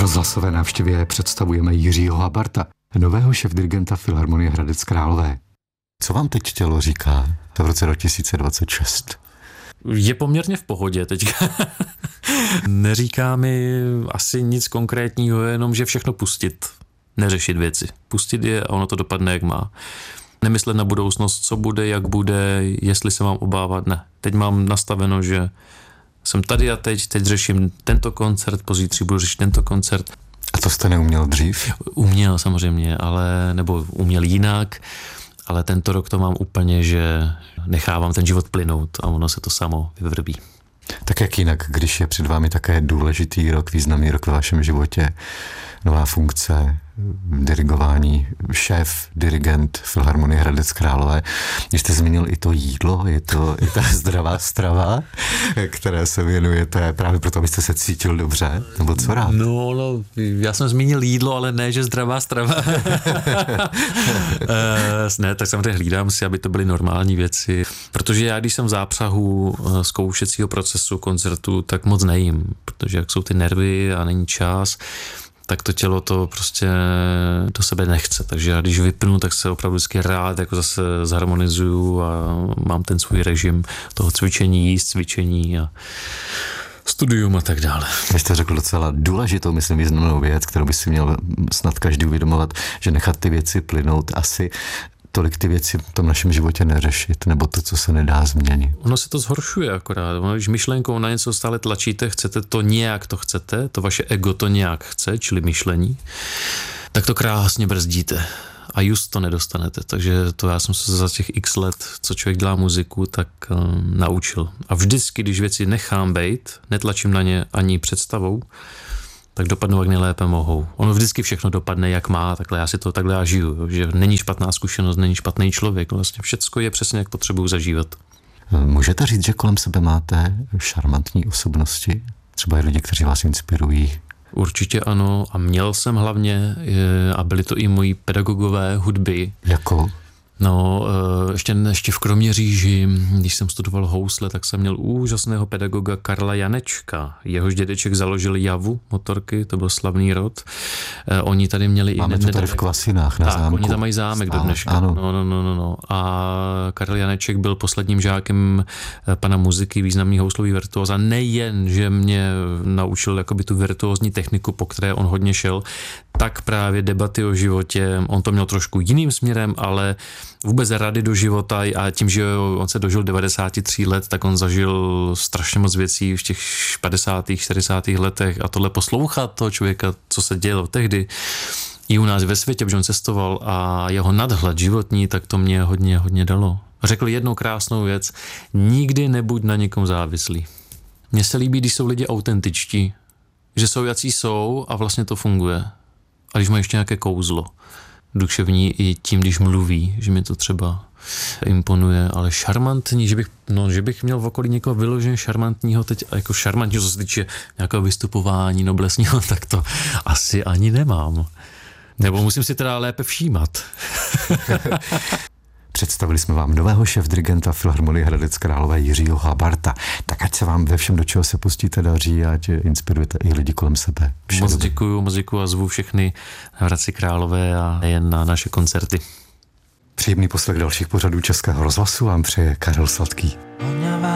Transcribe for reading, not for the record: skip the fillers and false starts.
rozhlasové návštěvě představujeme Jiřího Habarta, nového šéfdirigenta Filharmonie Hradec Králové. Co vám teď tělo říká v roce 2026? Je poměrně v pohodě teďka. Neříká mi asi nic konkrétního, jenom že všechno pustit. Neřešit věci. Pustit je a ono to dopadne, jak má. Nemyslet na budoucnost, co bude, jak bude, jestli se mám obávat. Ne. Teď mám nastaveno, že jsem tady a teď řeším tento koncert, pozítří budu řešit tento koncert. A to jste neuměl dřív? Uměl samozřejmě, nebo uměl jinak, ale tento rok to mám úplně, že nechávám ten život plynout a ono se to samo vyvrbí. Tak jak jinak, když je před vámi také důležitý rok, významný rok ve vašem životě, nová funkce, dirigování, šéf, dirigent Filharmonie Hradec Králové. Když jste zmínil i to jídlo, je to i ta zdravá strava, které se věnujete právě proto, abyste se cítil dobře, nebo co rád? No, já jsem zmínil jídlo, ale ne, že zdravá strava. Ne, tak samozřejmě hlídám si, aby to byly normální věci, protože já, když jsem v zápřahu zkoušecího procesu koncertu, tak moc nejím, protože jak jsou ty nervy a není čas, tak to tělo to prostě do sebe nechce. Takže já když vypnu, tak se opravdu vždycky rád jako zase zharmonizuju a mám ten svůj režim toho cvičení, jíst, cvičení a studium a tak dále. Vy jste řekl docela důležitou, myslím, významnou věc, kterou by si měl snad každý uvědomovat, že nechat ty věci plynout asi tolik ty věci v tom našem životě neřešit, nebo to, co se nedá změnit. Ono se to zhoršuje akorát. Když myšlenkou na něco stále tlačíte, chcete to nějak, to chcete, to vaše ego to nějak chce, čili myšlení, tak to krásně brzdíte a just to nedostanete. Takže to já jsem se za těch x let, co člověk dělá muziku, tak naučil. A vždycky, když věci nechám bejt, netlačím na ně ani představou, tak dopadnou, jak nejlépe mohou. Ono vždycky všechno dopadne, jak má, takhle já žiju, že není špatná zkušenost, není špatný člověk, vlastně všecko je přesně, jak potřebuju zažívat. Můžete říct, že kolem sebe máte šarmantní osobnosti? Třeba i lidi, kteří vás inspirují? Určitě ano a měl jsem hlavně, a byli to i moji pedagogové hudby. Jako? No, ještě v Kroměříži, když jsem studoval housle, tak jsem měl úžasného pedagoga Karla Janečka. Jehož dědeček založil Javu motorky, to byl slavný rod. Oni tady měli Máme to tady v Kvasinách na zámku. Oni tam mají zámek do dneška. Ano. No. A Karel Janeček byl posledním žákem pana muziky, významný houslový virtuóz. A nejen, že mě naučil jakoby tu virtuózní techniku, po které on hodně šel, tak právě debaty o životě, on to měl trošku jiným směrem, ale vůbec rady do života a tím, že on se dožil 93 let, tak on zažil strašně moc věcí v těch 50. 40. letech a tohle poslouchat toho člověka, co se dělo tehdy i u nás ve světě, protože on cestoval a jeho nadhled životní, tak to mě hodně dalo. Řekl jednou krásnou věc, nikdy nebuď na někom závislý. Mně se líbí, když jsou lidi autentičtí, že jsou jací jsou a vlastně to funguje. A když má ještě nějaké kouzlo duševní i tím, když mluví, že mi to třeba imponuje, ale šarmantní, že bych měl v okolí někoho vyloženě šarmantního, teď jako šarmantního, co se týče nějakého vystupování noblesního, tak to asi ani nemám. Nebo musím si teda lépe všímat. Představili jsme vám nového šéfdirigenta Filharmonie Hradec Králové Jiřího Habarta. Tak ať se vám ve všem, do čeho se pustíte, daří a ať inspirujete i lidi kolem sebe. Moc děkuju a zvu všechny na Hradci Králové a nejen na naše koncerty. Příjemný poslech dalších pořadů Českého rozhlasu vám přeje Karel Sladký.